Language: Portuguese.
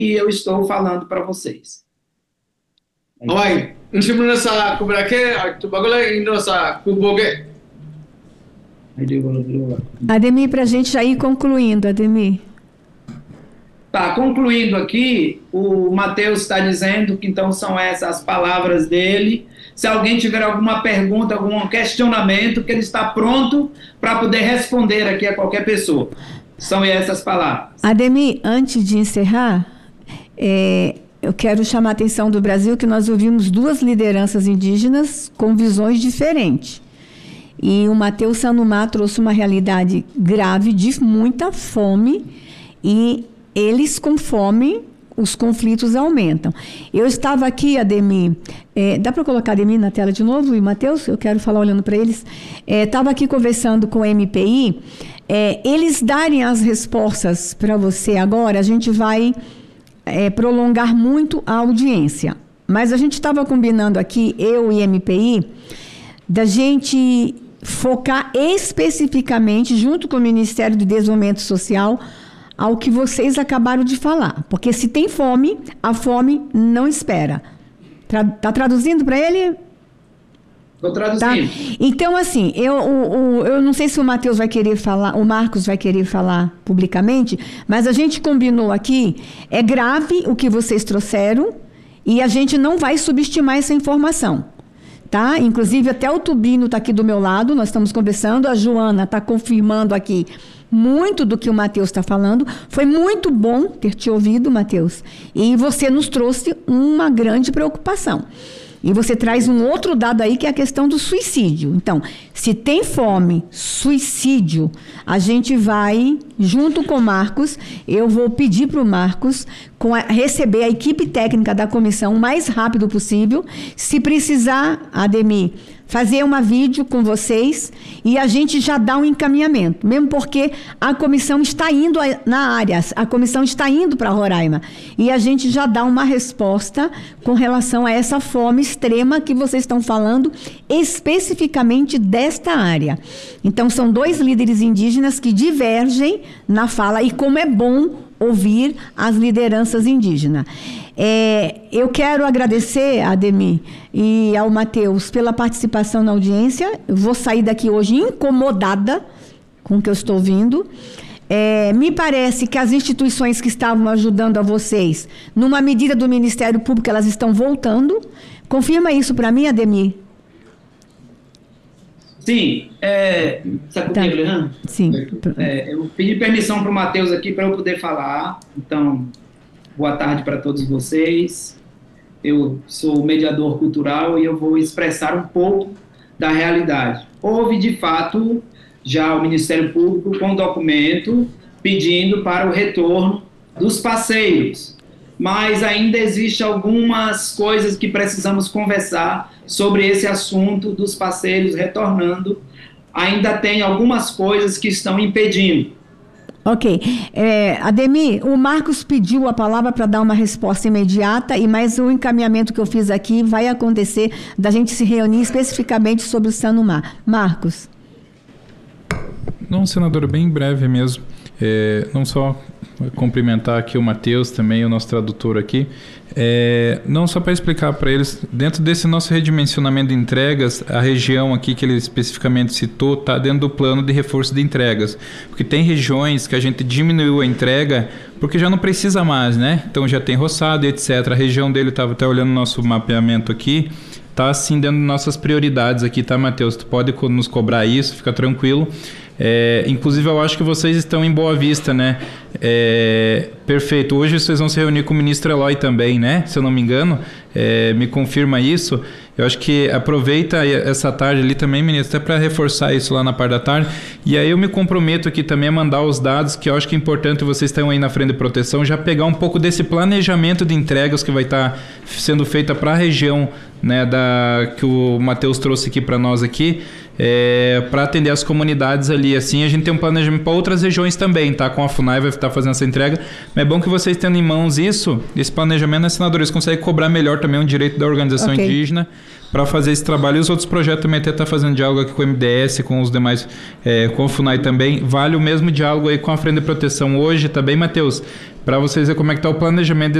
e eu estou falando para vocês. Oi, Nshimuna Kubrake, Tubagula Indosa Kuboge. Ademir, para a gente já ir concluindo, Ademir. Tá, concluindo aqui, o Mateus está dizendo que então são essas as palavras dele. Se alguém tiver alguma pergunta, algum questionamento, que ele está pronto para poder responder aqui a qualquer pessoa. São essas palavras. Ademir, antes de encerrar, eu quero chamar a atenção do Brasil que nós ouvimos duas lideranças indígenas com visões diferentes. E o Mateus Sanumá trouxe uma realidade grave de muita fome e eles com fome, os conflitos aumentam. Eu estava aqui, Ademir, dá para colocar Ademir na tela de novo, e Mateus? Eu quero falar olhando para eles. Estava aqui conversando com o MPI, eles darem as respostas para você agora, a gente vai prolongar muito a audiência. Mas a gente estava combinando aqui, eu e MPI, da gente focar especificamente, junto com o Ministério do Desenvolvimento Social, ao que vocês acabaram de falar. Porque se tem fome, a fome não espera. Tá traduzindo para ele? Estou traduzindo. Tá? Então, assim, eu não sei se o Mateus vai querer falar, o Marcos vai querer falar publicamente, mas a gente combinou aqui, é grave o que vocês trouxeram e a gente não vai subestimar essa informação. Tá? Inclusive, até o Tubino está aqui do meu lado, nós estamos conversando, a Joana está confirmando aqui muito do que o Mateus está falando. Foi muito bom ter te ouvido, Mateus, e você nos trouxe uma grande preocupação. E você traz um outro dado aí, que é a questão do suicídio. Então, se tem fome, suicídio, a gente vai, junto com o Marcos, eu vou pedir para o Marcos receber a equipe técnica da comissão o mais rápido possível. Se precisar, Ademir, fazer uma vídeo com vocês e a gente já dá um encaminhamento, mesmo porque a comissão está indo na área, a comissão está indo para Roraima e a gente já dá uma resposta com relação a essa fome extrema que vocês estão falando especificamente desta área. Então, são dois líderes indígenas que divergem na fala e como é bom ouvir as lideranças indígenas. Eu quero agradecer, Ademir, e ao Mateus pela participação na audiência. Eu vou sair daqui hoje incomodada com o que eu estou ouvindo. Me parece que as instituições que estavam ajudando a vocês, numa medida do Ministério Público, elas estão voltando. Confirma isso para mim, Ademir? Sim. Sabe por quê, Leandro? Sim. Eu pedi permissão para o Mateus aqui para eu poder falar. Então, boa tarde para todos vocês. Eu sou mediador cultural e eu vou expressar um pouco da realidade. Houve, de fato, já o Ministério Público com um documento pedindo para o retorno dos parceiros, mas ainda existem algumas coisas que precisamos conversar sobre esse assunto dos parceiros retornando. Ainda tem algumas coisas que estão impedindo. Ok. Ademir, o Marcos pediu a palavra para dar uma resposta imediata, mas o encaminhamento que eu fiz aqui vai acontecer da gente se reunir especificamente sobre o Sanumá. Marcos. Não, senadora, bem breve mesmo. Não só cumprimentar aqui o Mateus também, o nosso tradutor aqui. Não só para explicar para eles, dentro desse nosso redimensionamento de entregas, a região aqui que ele especificamente citou está dentro do plano de reforço de entregas, porque tem regiões que a gente diminuiu a entrega porque já não precisa mais, né? Então já tem roçado e etc. A região dele, estava até olhando o nosso mapeamento aqui, está assim dentro das nossas prioridades aqui, tá, Mateus? Tu pode nos cobrar isso, fica tranquilo. Inclusive eu acho que vocês estão em Boa Vista, né? Perfeito. Hoje vocês vão se reunir com o ministro Eloy também, né? Se eu não me engano, me confirma isso. Eu acho que aproveita essa tarde ali também, ministro, até para reforçar isso lá na parte da tarde. E aí eu me comprometo aqui também a mandar os dados, que eu acho que é importante, vocês estão aí na frente de proteção, já pegar um pouco desse planejamento de entregas que vai estar sendo feita para a região, né, que o Mateus trouxe aqui para nós aqui. para atender as comunidades ali. Assim, a gente tem um planejamento para outras regiões também, tá? Com a FUNAI vai estar fazendo essa entrega. Mas é bom que vocês tendo em mãos esse planejamento, né, senadores, conseguem cobrar melhor também um direito da organização indígena para fazer esse trabalho. E os outros projetos também até fazendo diálogo aqui com o MDS, com os demais, com a FUNAI também. Vale o mesmo diálogo aí com a Frente de Proteção hoje, tá bem, Matheus? Para vocês verem como é que está o planejamento